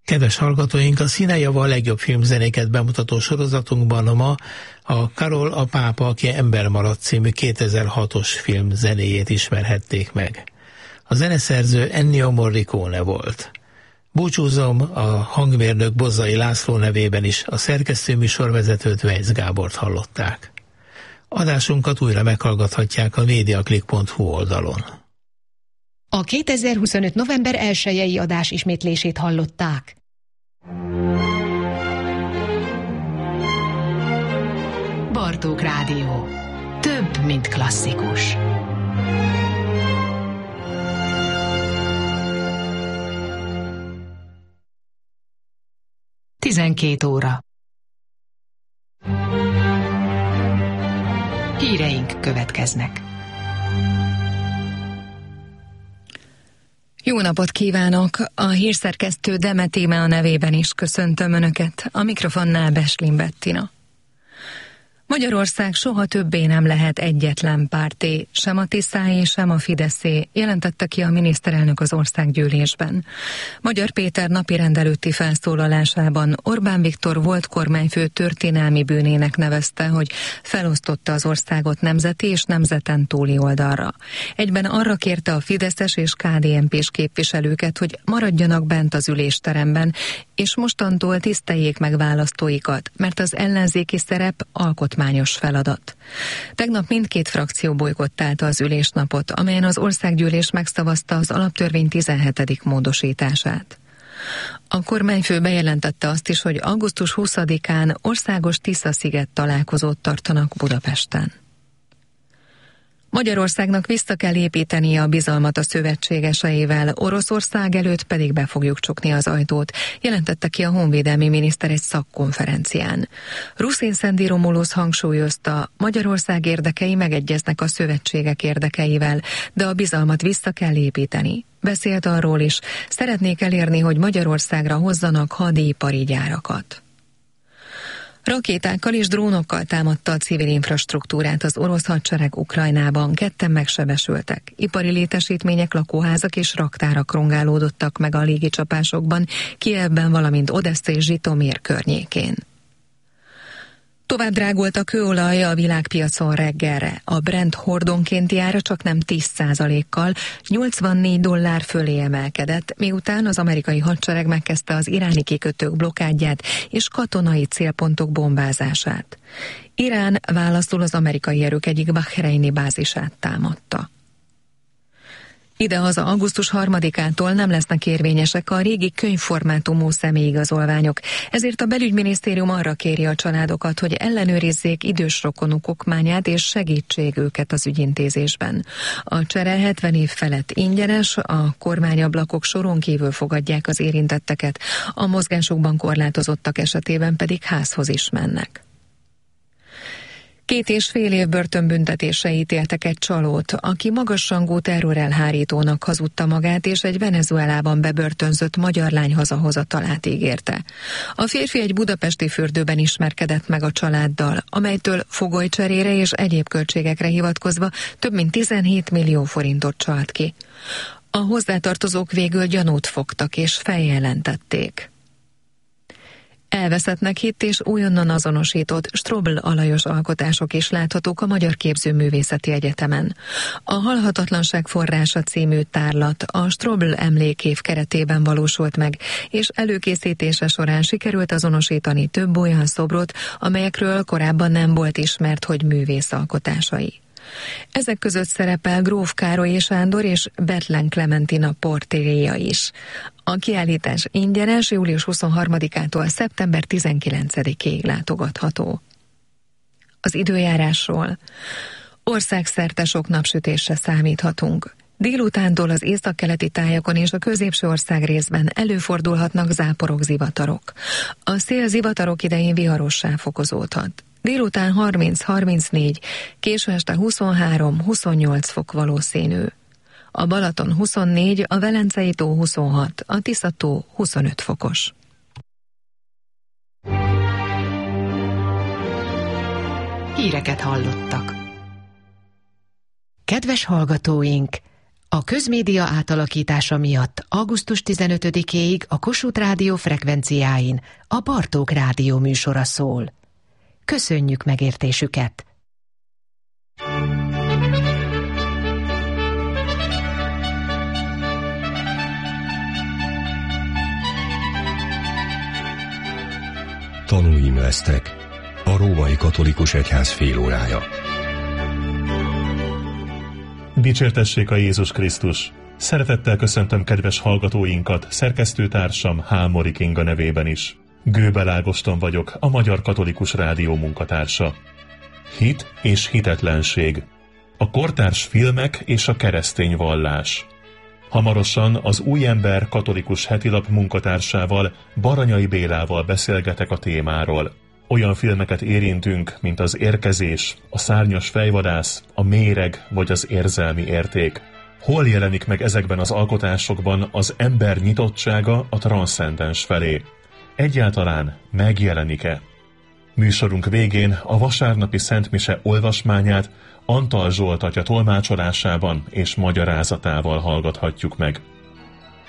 Kedves hallgatóink, a Színejava a legjobb filmzenéket bemutató sorozatunkban ma a Karol a pápa, aki ember maradt című 2006-os film zenéjét ismerhették meg. A zeneszerző Ennio Morricone volt. Búcsúzom a hangmérnök Bozzai László nevében is, a szerkesztő műsorvezetőt, Vejc Gábort hallották. Adásunkat újra meghallgathatják a mediaclick.hu oldalon. A 2025. november 1-i adás ismétlését hallották. Bartók Rádió. Több, mint klasszikus. Tizenkét óra. Híreink következnek. Jó napot kívánok! A hírszerkesztő Demet Íme nevében is köszöntöm Önöket. A mikrofonnál Beslin Bettina. Magyarország soha többé nem lehet egyetlen párté, sem a Tiszáé, sem a Fideszé, jelentette ki a miniszterelnök az országgyűlésben. Magyar Péter napirend előtti felszólalásában Orbán Viktor volt kormányfő történelmi bűnének nevezte, hogy felosztotta az országot nemzeti és nemzeten túli oldalra. Egyben arra kérte a fideszes és KDNP-s képviselőket, hogy maradjanak bent az ülésteremben, és mostantól tiszteljék meg választóikat, mert az ellenzéki szerep alkotmányos feladat. Tegnap mindkét frakció bojkottálta az ülésnapot, amelyen az országgyűlés megszavazta az alaptörvény 17. módosítását. A kormányfő bejelentette azt is, hogy augusztus 20-án országos Tisza-sziget találkozót tartanak Budapesten. Magyarországnak vissza kell építenie a bizalmat a szövetségeseivel, Oroszország előtt pedig be fogjuk csukni az ajtót, jelentette ki a honvédelmi miniszter egy szakkonferencián. Ruszin Szendi Romulusz hangsúlyozta, Magyarország érdekei megegyeznek a szövetségek érdekeivel, de a bizalmat vissza kell építeni. Beszélt arról is, szeretnék elérni, hogy Magyarországra hozzanak hadipari gyárakat. Rakétákkal és drónokkal támadta a civil infrastruktúrát az orosz hadsereg Ukrajnában, 2 megsebesültek. Ipari létesítmények, lakóházak és raktárak rongálódottak meg a légicsapásokban, Kijevben, valamint Odessza és Zsitomir környékén. Tovább drágult a kőolaj a világpiacon reggelre. A Brent hordonkénti ára csak nem 10%-kal, $84 fölé emelkedett, miután az amerikai hadsereg megkezdte az iráni kikötők blokkádját és katonai célpontok bombázását. Irán válaszul az amerikai erők egyik bahreini bázisát támadta. Idehaza augusztus 3-ától nem lesznek érvényesek a régi könyvformátumú személyigazolványok, ezért a belügyminisztérium arra kéri a családokat, hogy ellenőrizzék idős rokonuk okmányát és segítség őket az ügyintézésben. A csere 70 év felett ingyenes, a kormányablakok soron kívül fogadják az érintetteket, a mozgásukban korlátozottak esetében pedig házhoz is mennek. 2,5 év börtönbüntetésre ítéltek egy csalót, aki magasrangú terrorelhárítónak hazudta magát, és egy Venezuelában bebörtönzött magyar lány hazahozatalát ígérte. A férfi egy budapesti fürdőben ismerkedett meg a családdal, amelytől fogolycserére és egyéb költségekre hivatkozva több mint 17 millió forintot csalt ki. A hozzátartozók végül gyanút fogtak és feljelentették. Elveszettnek hitt és újonnan azonosított Strobl alajos alkotások is láthatók a Magyar Képzőművészeti Egyetemen. A Halhatatlanság forrása című tárlat a Strobl emlékév keretében valósult meg, és előkészítése során sikerült azonosítani több olyan szobrot, amelyekről korábban nem volt ismert, hogy művész alkotásai. Ezek között szerepel Gróf Károly Sándor és Bethlen Klementina portréja is. A kiállítás ingyenes, július 23-ától szeptember 19-ig látogatható. Az időjárásról. Országszerte sok napsütésre számíthatunk. Délutántól az északkeleti tájakon és a középső ország részben előfordulhatnak záporok, zivatarok. A szél zivatarok idején viharossá fokozódhat. Délután 30-34, késő este 23-28 fok valószínű. A Balaton 24, a Velencei tó 26, a Tisza tó 25 fokos. Híreket hallottak. Kedves hallgatóink! A közmédia átalakítása miatt augusztus 15-éig a Kossuth Rádió frekvenciáin a Bartók Rádió műsora szól. Köszönjük megértésüket! Tanúim lesztek. A Római Katolikus Egyház félórája. Dicsértessék a Jézus Krisztus! Szeretettel köszöntöm kedves hallgatóinkat, szerkesztőtársam Hámori Kinga nevében is. Gőbel Ágoston vagyok, a Magyar Katolikus Rádió munkatársa. Hit és hitetlenség. A kortárs filmek és a keresztény vallás. Hamarosan az Új Ember katolikus hetilap munkatársával, Baranyai Bélával beszélgetek a témáról. Olyan filmeket érintünk, mint az Érkezés, a Szárnyas fejvadász, a Méreg vagy az Érzelmi érték. Hol jelenik meg ezekben az alkotásokban az ember nyitottsága a transzcendens felé? Egyáltalán megjelenik-e? Műsorunk végén a vasárnapi szentmise olvasmányát Antal Zsolt atya tolmácsolásában és magyarázatával hallgathatjuk meg.